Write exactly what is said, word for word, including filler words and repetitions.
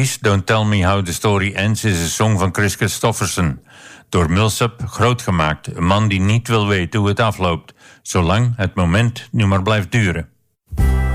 Please Don't Tell Me How the Story Ends is een song van Chris Christofferson. Door Millsap grootgemaakt. Een man die niet wil weten hoe het afloopt, zolang het moment nu maar blijft duren.